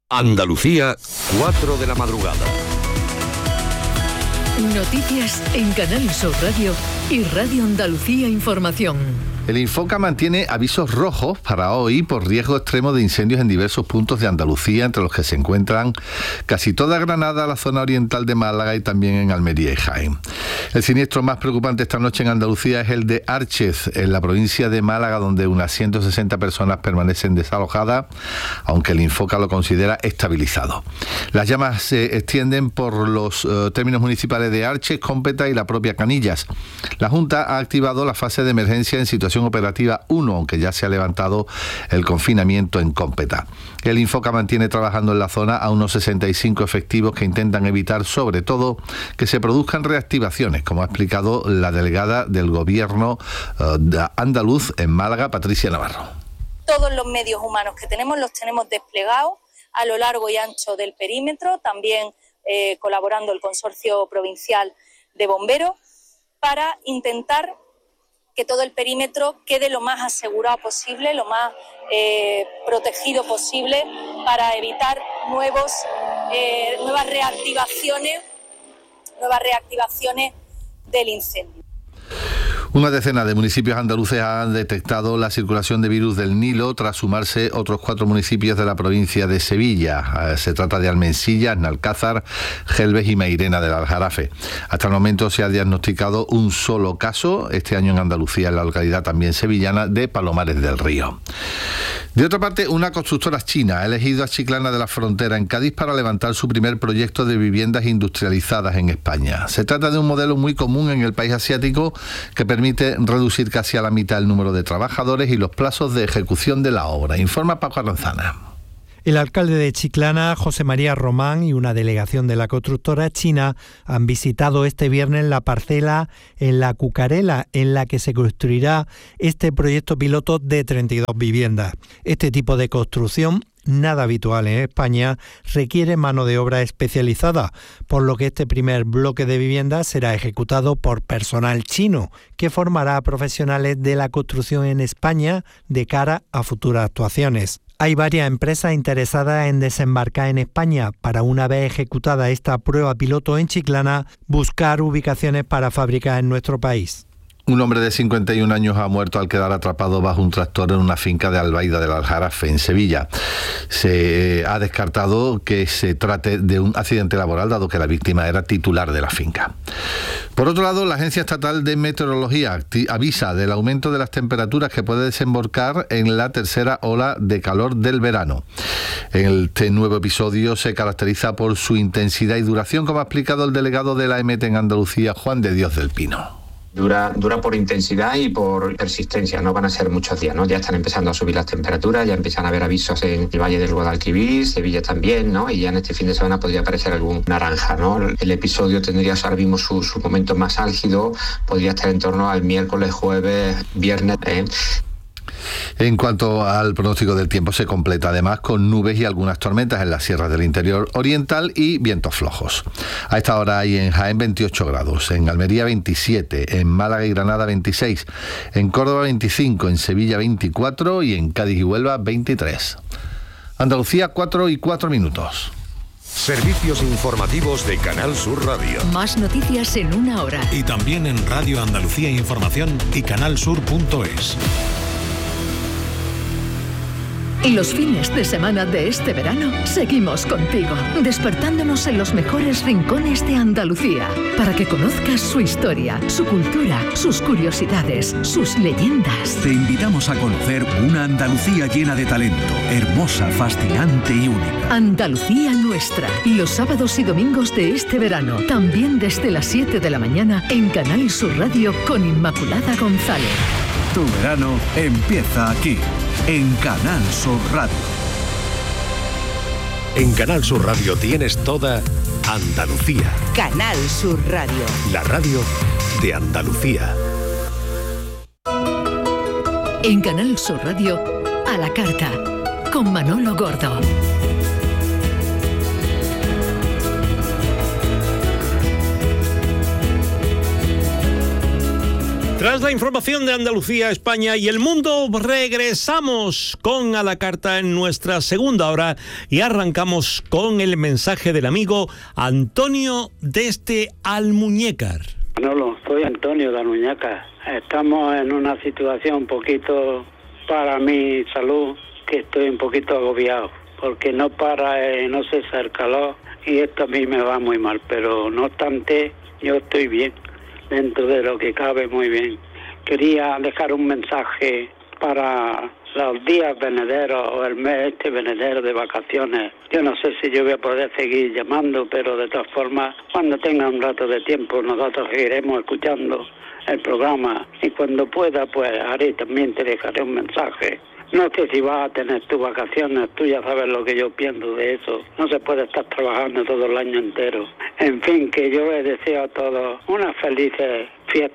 Andalucía, 4 de la madrugada. Noticias en Canal Sur Radio y Radio Andalucía Información. El Infoca mantiene avisos rojos para hoy por riesgo extremo de incendios en diversos puntos de Andalucía, entre los que se encuentran casi toda Granada, la zona oriental de Málaga y también en Almería y Jaén. El siniestro más preocupante esta noche en Andalucía es el de Árchez, en la provincia de Málaga, donde unas 160 personas permanecen desalojadas, aunque el Infoca lo considera estabilizado. Las llamas se extienden por los términos municipales de Árchez, Cómpeta y la propia Canillas. La Junta ha activado la fase de emergencia en situación operativa 1, aunque ya se ha levantado el confinamiento en Cómpeta. El Infoca mantiene trabajando en la zona a unos 65 efectivos que intentan evitar, sobre todo, que se produzcan reactivaciones, como ha explicado la delegada del Gobierno andaluz en Málaga, Patricia Navarro. Todos los medios humanos que tenemos los tenemos desplegados a lo largo y ancho del perímetro, también colaborando el Consorcio Provincial de Bomberos, para intentar que todo el perímetro quede lo más asegurado posible, lo más protegido posible, para evitar nuevas reactivaciones del incendio. Una decena de municipios andaluces han detectado la circulación de virus del Nilo tras sumarse otros 4 municipios de la provincia de Sevilla. Se trata de Almensilla, Nalcázar, Gelbes y Mairena del Aljarafe. Hasta el momento se ha diagnosticado un solo caso este año en Andalucía, en la localidad también sevillana de Palomares del Río. De otra parte, una constructora china ha elegido a Chiclana de la Frontera, en Cádiz, para levantar su primer proyecto de viviendas industrializadas en España. Se trata de un modelo muy común en el país asiático que permite reducir casi a la mitad el número de trabajadores y los plazos de ejecución de la obra. Informa Paco Aranzana. El alcalde de Chiclana, José María Román, y una delegación de la constructora china han visitado este viernes la parcela en La Cucarela, en la que se construirá este proyecto piloto de 32 viviendas. Este tipo de construcción, nada habitual en España, requiere mano de obra especializada, por lo que este primer bloque de viviendas será ejecutado por personal chino, que formará a profesionales de la construcción en España de cara a futuras actuaciones. Hay varias empresas interesadas en desembarcar en España para, una vez ejecutada esta prueba piloto en Chiclana, buscar ubicaciones para fábricas en nuestro país. Un hombre de 51 años ha muerto al quedar atrapado bajo un tractor en una finca de Albaida del Aljarafe, en Sevilla. Se ha descartado que se trate de un accidente laboral, dado que la víctima era titular de la finca. Por otro lado, la Agencia Estatal de Meteorología avisa del aumento de las temperaturas que puede desembocar en la tercera ola de calor del verano. Este nuevo episodio se caracteriza por su intensidad y duración, como ha explicado el delegado de la EMET en Andalucía, Juan de Dios del Pino. Dura por intensidad y por persistencia, no van a ser muchos días, ¿no? Ya están empezando a subir las temperaturas, ya empiezan a haber avisos en el Valle del Guadalquivir, Sevilla también, ¿no? Y ya en este fin de semana podría aparecer algún naranja, ¿no? El episodio tendría ahora mismo su momento más álgido, podría estar en torno al miércoles, jueves, viernes, En cuanto al pronóstico del tiempo, se completa además con nubes y algunas tormentas en las sierras del interior oriental y vientos flojos. A esta hora hay en Jaén 28 grados, en Almería 27, en Málaga y Granada 26, en Córdoba 25, en Sevilla 24 y en Cádiz y Huelva 23. Andalucía, 4:04. Servicios informativos de Canal Sur Radio. Más noticias en una hora. Y también en Radio Andalucía Información y canalsur.es. Y los fines de semana de este verano seguimos contigo, despertándonos en los mejores rincones de Andalucía, para que conozcas su historia, su cultura, sus curiosidades, sus leyendas. Te invitamos a conocer una Andalucía llena de talento, hermosa, fascinante y única. Andalucía nuestra, los sábados y domingos de este verano, también desde las 7 de la mañana en Canal Sur Radio con Inmaculada González. Tu verano empieza aquí, en Canal Sur Radio. En Canal Sur Radio tienes toda Andalucía. Canal Sur Radio. La radio de Andalucía. En Canal Sur Radio, a la carta, con Manolo Gordo. Tras la información de Andalucía, España y el mundo, regresamos con A la Carta en nuestra segunda hora y arrancamos con el mensaje del amigo Antonio desde Almuñécar. Manolo, soy Antonio de Almuñécar. Estamos en una situación un poquito, para mi salud, que estoy un poquito agobiado, porque no para, no cesa el calor y esto a mí me va muy mal, pero no obstante, yo estoy bien. Dentro de lo que cabe, muy bien. Quería dejar un mensaje para los días venederos o el mes venidero de vacaciones. Yo no sé si yo voy a poder seguir llamando, pero de todas formas, cuando tenga un rato de tiempo, nosotros seguiremos escuchando el programa y cuando pueda, pues haré, también te dejaré un mensaje. No sé si vas a tener tus vacaciones, tú ya sabes lo que yo pienso de eso. No se puede estar trabajando todo el año entero. En fin, que yo les deseo a todos unas felices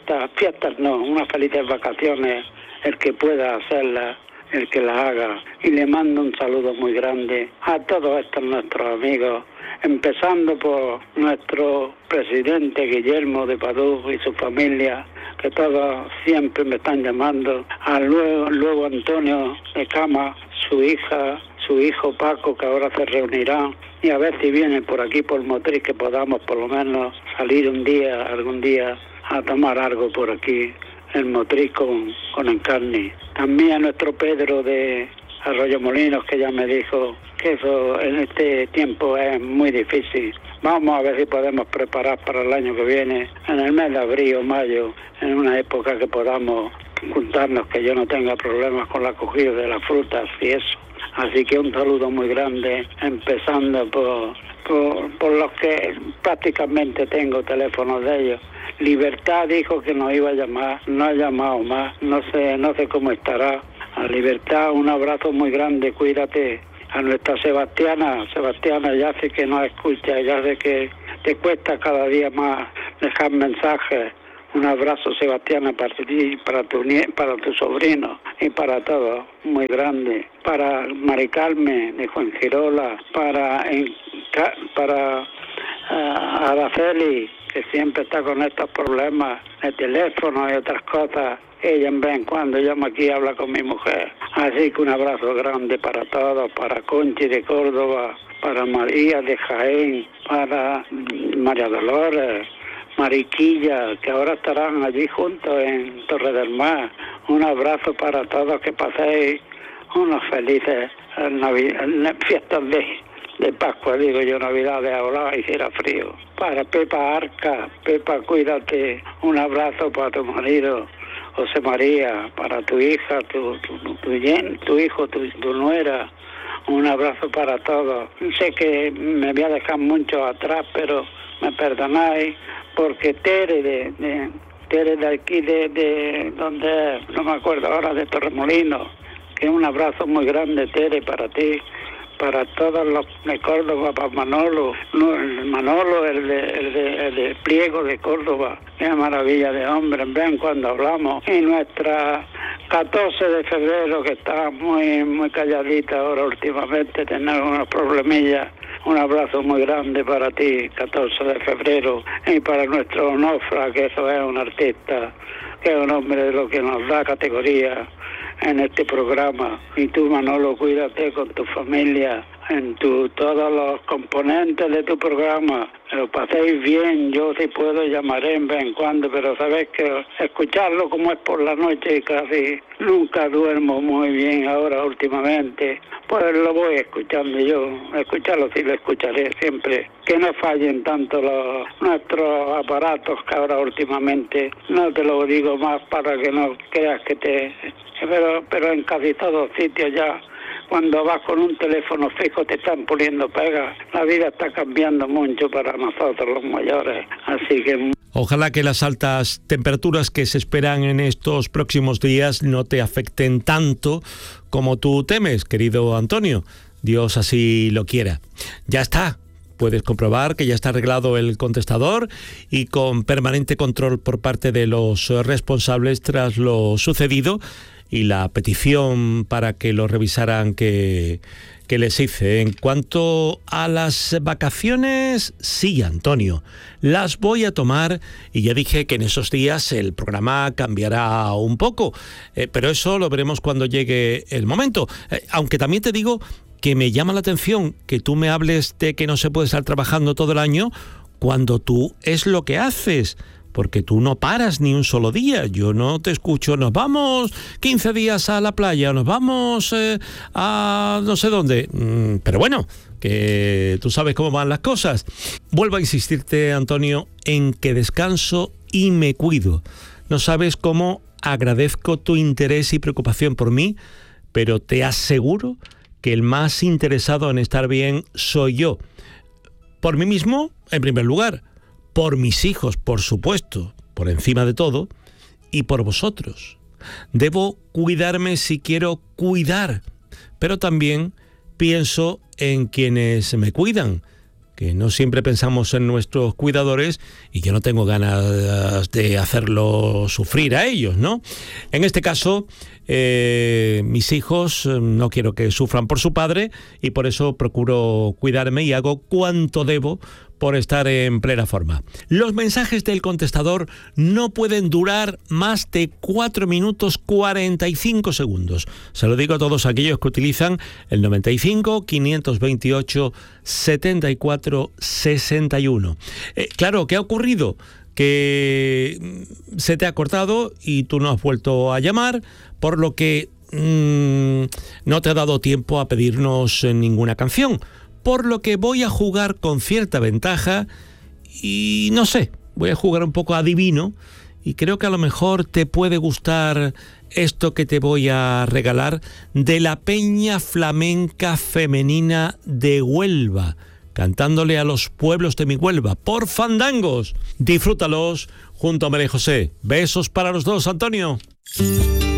unas felices vacaciones, el que pueda hacerlas, el que las haga. Y le mando un saludo muy grande a todos estos nuestros amigos, empezando por nuestro presidente Guillermo de Padú y su familia, que todos siempre me están llamando, a luego Antonio de Cama, su hijo Paco, que ahora se reunirán, y a ver si vienen por aquí por Motriz, que podamos por lo menos salir algún día, a tomar algo por aquí, en Motriz con Encarni. También a nuestro Pedro de Arroyo Molinos, que ya me dijo que eso en este tiempo es muy difícil. Vamos a ver si podemos preparar para el año que viene, en el mes de abril o mayo, en una época que podamos juntarnos, que yo no tenga problemas con la cogida de las frutas y eso. Así que un saludo muy grande, empezando por los que prácticamente tengo teléfonos de ellos. Libertad dijo que nos iba a llamar, no ha llamado más, no sé cómo estará. A Libertad, un abrazo muy grande, cuídate. A nuestra Sebastiana ya sé que no escucha, ya sé que te cuesta cada día más dejar mensajes. Un abrazo, Sebastiana, para ti, para tu sobrino y para todos, muy grande. Para Mari Carmen de Fuengirola, para Araceli, que siempre está con estos problemas de teléfono y otras cosas. Ella en vez en cuando llama aquí y habla con mi mujer. Así que un abrazo grande para todos, para Conchi de Córdoba, para María de Jaén, para María Dolores, Mariquilla, que ahora estarán allí juntos en Torre del Mar. Un abrazo para todos, que paséis unos felices fiestas de Pascua, digo yo, Navidades, ahora hiciera frío. Para Pepa Arca, Pepa, cuídate. Un abrazo para tu marido José María, para tu hija, tu hijo, tu nuera. Un abrazo para todos. Sé que me voy a dejar mucho atrás, pero me perdonáis, porque Tere de aquí, de donde, no me acuerdo ahora, de Torremolinos, que un abrazo muy grande, Tere, para ti, para todos los de Córdoba, para Manolo, el de Pliego de Córdoba, qué maravilla de hombre, ven cuando hablamos. Y nuestra 14 de febrero, que está muy calladita ahora últimamente, tenemos unos problemillas. Un abrazo muy grande para ti, 14 de febrero, y para nuestro Onofra, que eso es un artista, que es un hombre de lo que nos da categoría en este programa. Y tú, Manolo, cuídate con tu familia, todos los componentes de tu programa. Lo paséis bien, yo si puedo llamaré en vez en cuando, pero sabes que escucharlo como es por la noche y casi nunca duermo muy bien ahora últimamente, pues lo voy escuchando yo. Escucharlo sí lo escucharé siempre. Que no fallen tanto nuestros aparatos, que ahora últimamente, no te lo digo más para que no creas que pero en casi todos sitios ya, cuando vas con un teléfono fijo te están poniendo pegas. La vida está cambiando mucho para nosotros los mayores, así que... Ojalá que las altas temperaturas que se esperan en estos próximos días no te afecten tanto como tú temes, querido Antonio. Dios así lo quiera. Ya está. Puedes comprobar que ya está arreglado el contestador y con permanente control por parte de los responsables tras lo sucedido. y la petición para que lo revisaran que les hice. En cuanto a las vacaciones, sí, Antonio, las voy a tomar y ya dije que en esos días el programa cambiará un poco, pero eso lo veremos cuando llegue el momento. Aunque también te digo que me llama la atención que tú me hables de que no se puede estar trabajando todo el año cuando tú es lo que haces. Porque tú no paras ni un solo día. Yo no te escucho, nos vamos 15 días a la playa, nos vamos a no sé dónde. Pero bueno, que tú sabes cómo van las cosas. Vuelvo a insistirte, Antonio, en que descanso y me cuido. No sabes cómo agradezco tu interés y preocupación por mí, pero te aseguro que el más interesado en estar bien soy yo. Por mí mismo, en primer lugar. Por mis hijos, por supuesto, por encima de todo, y por vosotros. Debo cuidarme si quiero cuidar, pero también pienso en quienes me cuidan, que no siempre pensamos en nuestros cuidadores y yo no tengo ganas de hacerlo sufrir a ellos, ¿no? En este caso, mis hijos no quiero que sufran por su padre y por eso procuro cuidarme y hago cuanto debo por estar en plena forma. Los mensajes del contestador no pueden durar más de 4 minutos 45 segundos. Se lo digo a todos aquellos que utilizan el 95 528 74 61. Claro, ¿qué ha ocurrido? Que se te ha cortado y tú no has vuelto a llamar, por lo que no te ha dado tiempo a pedirnos ninguna canción. Por lo que voy a jugar con cierta ventaja y no sé, voy a jugar un poco adivino y creo que a lo mejor te puede gustar esto que te voy a regalar de la Peña Flamenca Femenina de Huelva, cantándole a los pueblos de mi Huelva por fandangos. Disfrútalos junto a María José. Besos para los dos, Antonio.